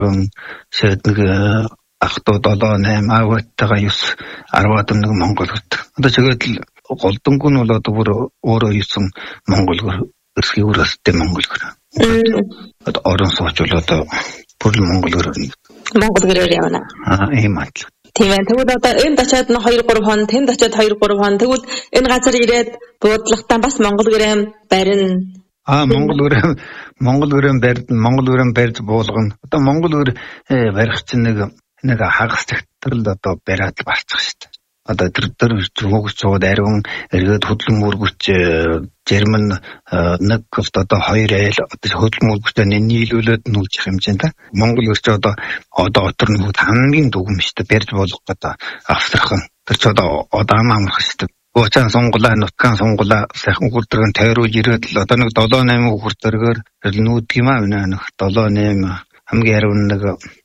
шийд нэг ахтуу 7-8 аавтайгаа 9-10-аад нэг Монгол гот. Одоо тэгээд л голдонгүй нь бол одоо бүр өөрөө 9 Монгол гэрсгийн өрөөстэй Монгол гэр. Одоо орон сууч бол одоо бүр Монгол гэрээр явна. Ийм атл. Тийм ээ. Тэгвэл одоо энд очиад 2-3 хон, тэнд очиад 2-3 хон. Тэгвэл энэ газар ирээд буудлахтаа бас Монгол гэрээ барина. Монгол гэрээ барьж буулгана. Одоо Монгол гэр барих чинь нэг хагас тэгтэл одоо бариад болчих шүү дээ. Одоо тэр хөгж цууд ариун эргээд хөдлөн мөргөч Жерман нэг ковт одоо 2 айл одоо хөдлөн мөргөчтэй нийлүүлээд нүүлчих хэмжээнд Монгол гэрч одоо отор нүүд хамгийн дүгм шүү дээ. Барьж буулгах гэдэг авсархан. Тэр ч одоо амарх шүү дээ. Уучаан сонгулаа, нутгаан сонгулаа сайхан хүрдэрэн тойрууж ирээд л одоо нэг 7-8 хүрдэргээр нүүд юм аа нэг 7-8 хамгийн ариун нэг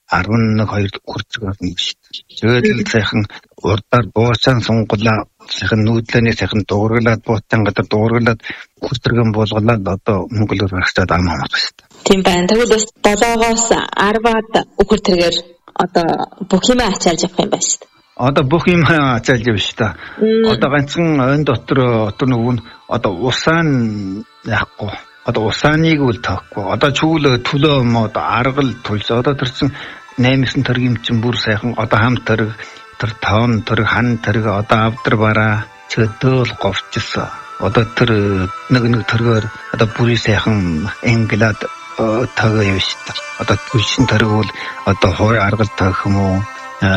11-2 хүрдэргээр нэг шүү дээ. Тэгээд л сайхан урдаар уучаан сонгулаа сайхан нүүдлэний сайхан дуургалаад буутан гадар дуургалаад хүрдэргэн буулгалаад одоо Монгол өргөчтэй амарх шүү дээ. Тийм байна. Тэгвэл бас 7-оос 10-аад хүрдэргээр одоо бүх юм ачаалж явах юм байна шүү дээ. Одоо бүх юм ачаалж явна шүү дээ. Одоо ганцхан өн дотор нөгөө одоо усаан яахгүй. Одоо усааныг үл тоохгүй. Одоо чүүл төлөө мод аргал тулж одоо тэр чин 8-9 төргийн чин бүр сайхан одоо хам төрг тэр тоон төрг хан төрг одоо авдар бараа чөдөөл говчсон. Одоо тэр нэг төргөөр одоо бүрий сайхан инглад тагаа явна шүү дээ. Одоо түлшин төрг бол одоо хой аргал тоох юм уу?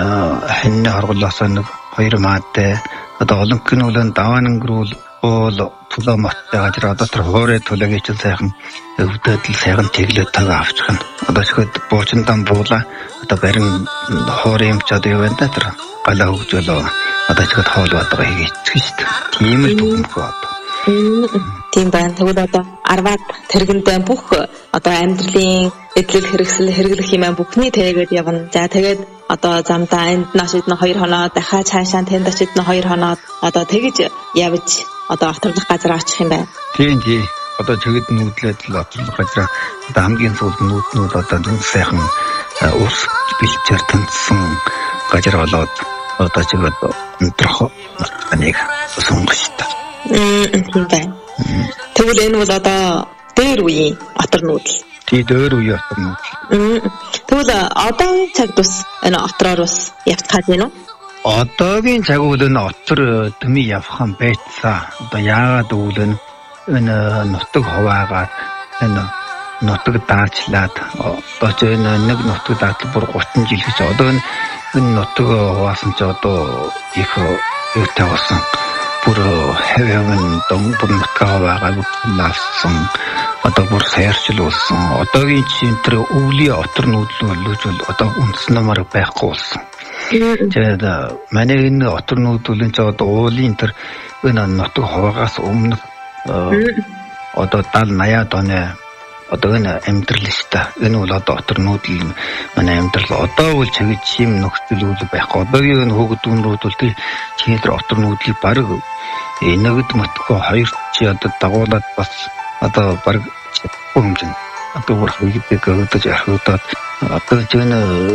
Хэнэ харгалаасаа нэг 2 маадтай одоо олонхны үлэн даваанангруул бол төлөө маттай газар одоо тэр хоорой төлөөгийн чинь сайхан өвдөдөл сайхан тэглээд тагаа авчих нь одоо шихэд буучиндан буула одоо барин хоорой юм ч одоо юу байна тэр галаа хөгжөөлөө одоо шихэд хоол бадаг хийчихсэн шүү дээ. Тийм л дүгнэхгүй одоо. Тийм байна. Тэгвэл одоо 10-аад тэргэндээ бүх одоо амьдралын эдлэг хэрэглэх юм бүхний тэгээд явна. За тэгээд одоо замдаа энд нашид нь 2 хоноо дахиад цаашаа тэнд очид нь 2 хоноо одоо тэгж явж одоо оторлох газар очих юм байна. Тийм. Одоо чигд нүүдлээд л оторлох газар одоо хамгийн сүүлд нүүднүүд одоо дүн сайхан ус бэлчээр тэнцсэн газар болоод одоо чигд өнтрөх нэг сонгож та. Тийм байна. Тэгвэл энэ бол одоо дээр үеийн отор нүүдэл. Тий дээр үеийн отор нүүдэл. Тэгвэл одоогийн цагт бас энэ отороор бас явцгаад байна уу? Одоогийн цаг үйл энэ отор төмий явхан байцаа. Одоо яагаад үйл энэ нутаг хуваагаад энэ нутаг даачлаад одоо ч энэ нэг нутаг даатал бүр 30 жил гэж одоо энэ нутаг хуваасан ч одоо их өвтэй болсон. Бүр хэвэн бүр нутгаа хуваагаад наасан одоо бүр сайрчлуулсан. Одоогийн чинь тэр өвлийн отор нүүдлүүлж бол одоо үндэснэмар байхгүй болсон. Тэгээд манай энэ отор нүүдлэн ч одоо уулын тэр энэ нутаг хуваагаас өмнө одоо 70-80 оны одоо энэ амьдрал шүү дээ. Энэ бол одоо отор нүүдэл манай амьдрал одоо бол чигж юм нөхцөл үйл байхгүй. Одоогийн энэ хөөгдүүнрүүд бол тэр отор нүүдлийг баг нэгд матгүй 2 чи одоо дагуулад бас одоо баг хэмжин одоо бүр хийдэг өдөөж ахуудаад одоо чинь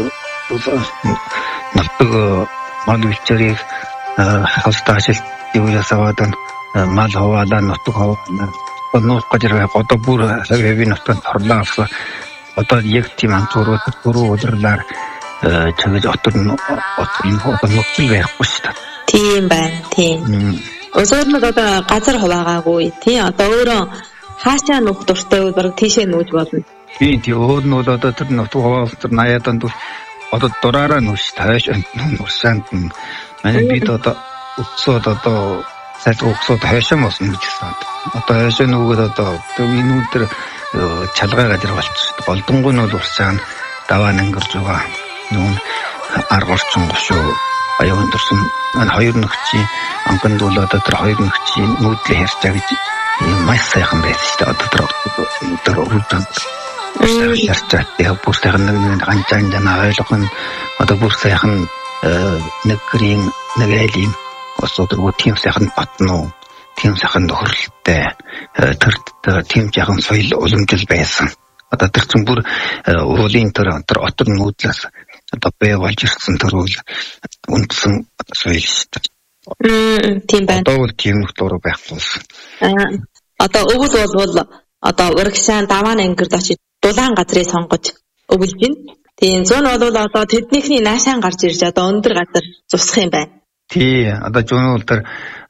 нутаг мал үлчэрийг хастаашил юуяас аваад мал хаваалаа нутаг хаваалаа нуух гэж одоо бүр хэвийн нутгийн торлоо авсан одоо яг тийм анхаарал дөрөв удирлаар чигж отор нөхцөл байхгүй шүү дээ. Тийм байна. Тийм. Өсөөрнөд одоо газар хуваагаагүй тий одоо өөрөө хаашаа нөх дуртай бол баг тийшээ нүүж болно. Тийм өөр нь бол одоо тэр нутаг хуваалт тэр 80-аад онд одоо дураараа нүш тааш нурсанд манай бид одоо өсөөд одоо сайд өсөөд хаашаа мосно гэж байна. Одоо хаашаа нүгэд одоо энэ өдөр чалгай газар болчихсон. Голдонгой нь бол урсаан даваа нангэрж байгаа. Нүүн аргорчсон гошоо аян төрсөн энэ 2 нөхцийн анханд бол одоо тэр 2 нөхцийн нүүдлээ ярьчаа гэж маш сайхан байсан шүү дээ. Одоо тэр үрдэн ярьчаа яг бүр сайхан нэг ганцхан жана ойлгох нь одоо бүр сайхан нэг гэрийн нэг айлын осодор тийм сайхан батнуу тийм сайхан нөхөрлөлттэй тэр тийм жахан соёл уламжил байсан. Одоо тэр чинь бүр уулын тэр отор нүүдлээс одоо бай болж ирсэн төрөл үндсэн соёл шүү дээ. Тийм байна. Одоо бол тийм нөх дуруу байхгүй. Одоо өвөл бол одоо урагшаан даваан ангирд очиж дулаан газрыг сонгож өвөлж байна. Тийм зүүн бол одоо тэднийхний наашаан гарч ирж одоо өндөр газар зусах юм байна. Тий, одоо зүүн бол тэр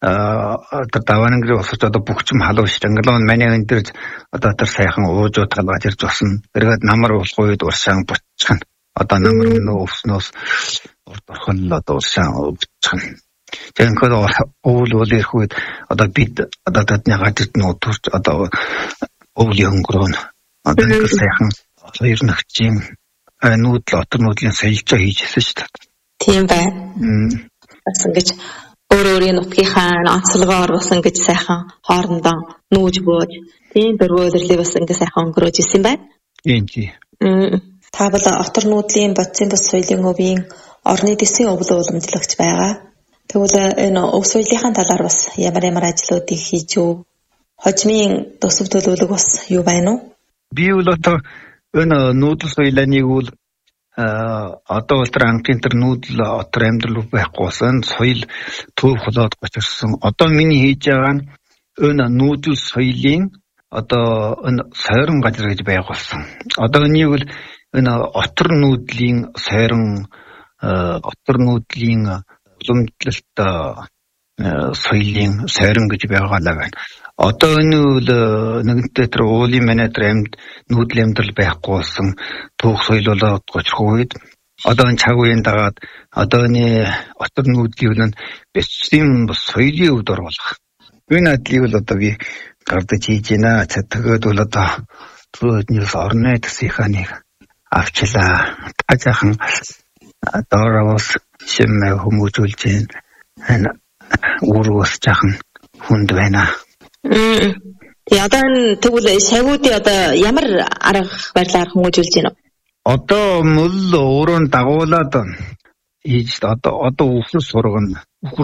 даваан ангирыг усаж одоо бүгчм халуун шүү дээ. Инглон маний энэ тэр одоо тэр сайхан уужууд галгаж ирж усна. Тэргээд намар уулах үед уршаан бутчихна. Одоо намар нөө өвснөөс урд орхон одоо уршаан бутчихна. Тэгэнгүүт өвөл ирэх үед одоо бид одоо тэдний гадарт нутурч одоо өвлийн өнгөрөөн одоо нэг сайхан хоёр нөхцийн нүүдл отор нүүдлийн соёлжоо хийжсэн шүү дээ. Тийм байна. Бас ингэж өөрийн нутгийнхаа онцлогоор бас ингэж сайхан хоорондоо нүүж бууж тийм дөрвөлөрлөө бас ингэ сайхан өнгөрөөж исэн байна. Тийм. Та бол отор нүүдлийн бодисын бус соёлын өвийн орны дэсийн өвлөө уламжлагч байгаа. Тэгвэл энэ өв соёлынхаа талаар бас ямар ажлуудыг хийж юу? Хожмын төсөв төлөвлөг бас юу байна уу? Би бол одоо энэ нүүдэл соёлыг бол одоо бол тэр анхны тэр нүүдэл отор амьдрал байхгүйсэн соёл төв холоод гочирсан. Одоо миний хийж байгаа нь энэ нүүдэл соёлын одоо энэ сойрон газар гэж байгуулсан. Одоо энийг бол энэ отор нүүдлийн сойрон отор нүүдлийн уламжлалт соёлын сойрон гэж байгуулаа байна. Одоо энэ үл нэгэнтээ тэр уулын менеджер амьд нүүдэл амьдрал байхгүйсэн түүх соёл болоод гоцрох үед одоо энэ цаг үеийн дагаад одоо энэ отор нүүдлийн бэцсэн соёлын өвд оруулах. Энэ адлыг бол одоо би гардаж хийж байна. Тэгээд бол одоо түрүүнээс орны төсийнхаа нэг авчлаа. Та жахан дооровос шимээ хүмүүжүүлж байна. Уурвас жахан хүнд байна. Одоо энэ тэгвэл шавуудын одоо ямар арга барилаар хүмүүжүүлж байна вэ? Одоо мөл өөрөө дагуулад хийж одоо үхэр сургана.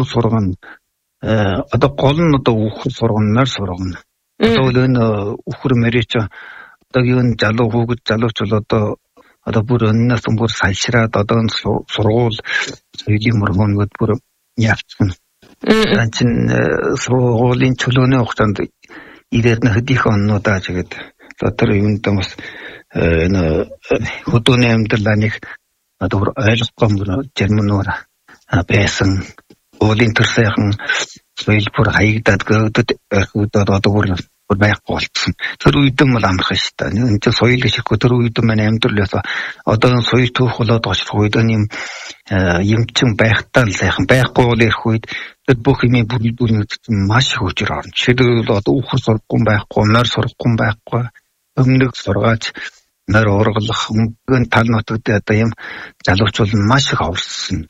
Одоо гол нь одоо үхэр сурганаар сургана. Одоо энэ үхэр мэрэж одоо юу залуу хүүхэд залууч бол одоо бүр өннөөс бүр салшраад одоо сургуул соёлын мөргөөнгөд бүр явчихна. Чин сургуулийн чөлөөний хугацаанд ирээд нэхдийнхэн оннуудаа чигээд одоо юунд бас энэ хөдөөний амьдралаа нэг одоо ойлгохгүй жирмнуур байсан уулын төр сайхан соёл бүр хаягдаад гөөдөд одоо бүр байхгүй болчихсон. Тэр үедэн бол амархан шүү дээ. Энэ чинь соёл гэхгүй тэр үедэн манай амьдрал одоо энэ соёл түүх болоод очих үед юм юмчин байхтаа л сайхан байхгүй бол ирэх үед тэр бүх юмын бүлбүл маш их хүчээр орно. Жишээлбэл одоо үхэр сурахгүй байхгүй, нойр сурахгүй байхгүй, өмнөг сургаач нойр ургалах өмнөг тал нутагт одоо юм залуучууд маш их орсон.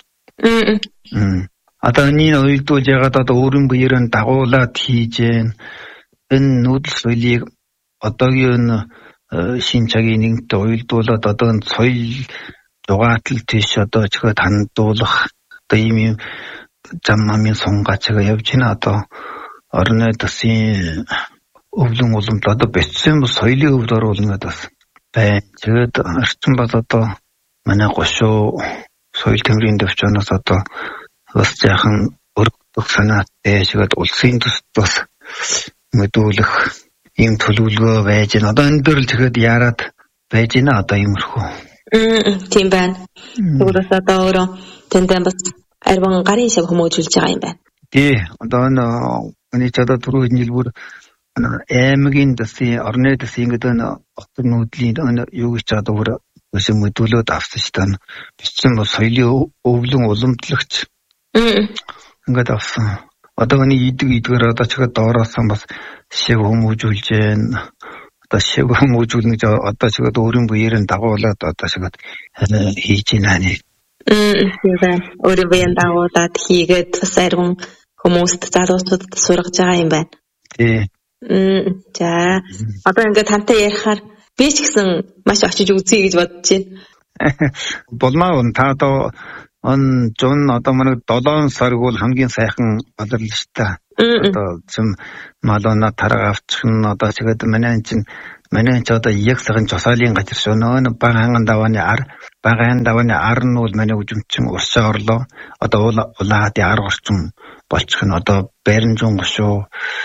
Одоо энэ уйлдуулж ягаад одоо өөрийн биеэрээ дагуулад хийж гэн энэ нүүдэл соёлыг одоогийн шин цагийн нэгэнтээ уйлдуулаад одоо энэ соёл дугаатал тийш одоо чигээ хандуулах одоо ийм зам намын сунгаач явж байна. Одоо орны төсийн өвлөн уламжлалт одоо бэцсэн соёлын өвд оруулна гэдэг бай. Тэгээд орчин бол одоо манай гошуу соёл тэмрийн дэвчнээс одоо бас яхан өргөх санаатай шигээд улсын төсд бас мэдүүлэх ийм төлөвлөгөө байж байна. Одоо энэ дөр л тэгэхэд яарад байж байна одоо иймэрхүү. Тийм байна. Тэгвэл бас одоо өөрөө тэндээ бас арван гарын шав хүмүүжүүлж байгаа юм байна. Тий, одоо энэ ч одоо түрүү хэлбэр аймгийн дэсийн орны дэсийн гэдэг нь отор нүүдлийн юу гэж одоо бүр өсөм мэдүүлээд авсан шүү дээ. Бичсэн бол соёлын өвлөн уламжлагч. Ингээд авсан. Одоо энэ идгээр одоо ч ихэд доороосон бас шив хүмүүжүүлж байна. Одоо шив хүмүүжүүлнэ гэж одоо ч ихэд өөрийн биеэрээ дагуулад одоо ч ихэд хийж байна нэг. Тийм байна. Өөрийн биеэн дагуулад хийгээд бас арван хүмүүст залуучуудад сургаж байгаа юм байна. Тий. За одоо ингээд тантай ярихаар би ч гэсэн маш очиж үзье гэж бодож байна. Болмаа та одоо он зүүн одоо манай 7 сарг бол хамгийн сайхан болол л та. Одоо zum малона тарга авчих нь одоо тэгээд манай ч одоо яг сарын жосоолын газар шүү. Нөө багаан давааны ар нь бол манай үжимчин урсаа орлоо. Одоо улаадын ар орчин болчих нь одоо байран шүү.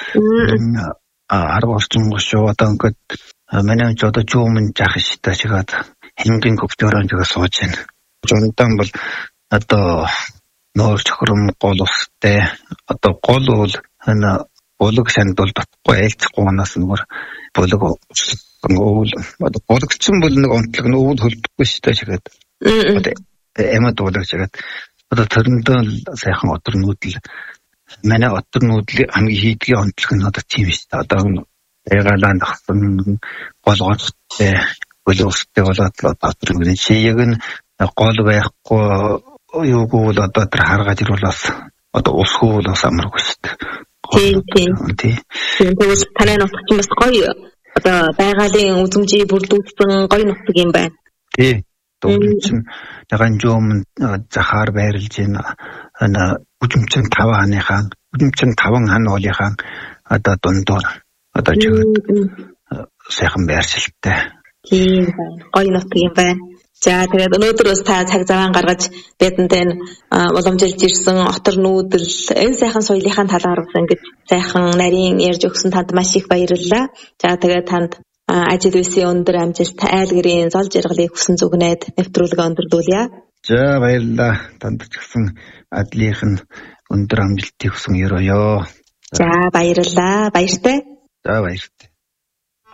Ар орчин шүү. Одоо ингээд манай ч одоо жуумын жах шигтэй шигээд хингийн ковчорон жигээ сууж байна. Жонтан бол одоо нөр чохром гол устай одоо гол бол булаг санд бол батгүй айлцахгүй манаас нүгэр булаг өвөл одоо булгчин бол нэг онцлог нь өвөл хөлдөхгүй шүү дээ чигээд одоо эмэд булаг чигээд одоо төрөндөө сайхан отор нүүдэл манай отор нүүдлийн хамгийн хийдгийн онцлог нь одоо тийм шүү дээ одоо ягаалаа нахсан голгоцтой булгустай болоод отор нүүдэн шиэг нь гол байхгүй юу гол одоо тэр харгаад ирүүлээс одоо ус хөвөл бас амаргүй шүү дээ. Тийм. Тэгвэл танай нутагч бас гоё одоо байгалийн үзмжийг бүрдүүлсэн гоё нутаг юм байна. Тийм. Дүүчин таганжуум захаар байрлж байна. Үжимчин 5 хан уулынхаа одоо дундуур одоо чигээр сайхан байршилтай. Тийм байна. Гоё нутаг юм байна. За тэгээд өнөөдөр бас та цаг зав гаргаж бидэнтэй уламжилж ирсэн отор нүүдэл энэ сайхан соёлынхаа талаар бас ингэж сайхан нарийн ярьж өгсөн танд маш их баярлалаа. За тэгээд танд ажил үйлсийн өндөр амжилт айл гэрийн зол жаргалыг хүсэн зүгнээд нэвтрүүлгээ өндөрлүүлье. За баярлалаа. Танд ч гэсэн ажлынх нь өндөр амжилтыг хүсэн ёроо. За баярлалаа. Баяртай. За баяртай.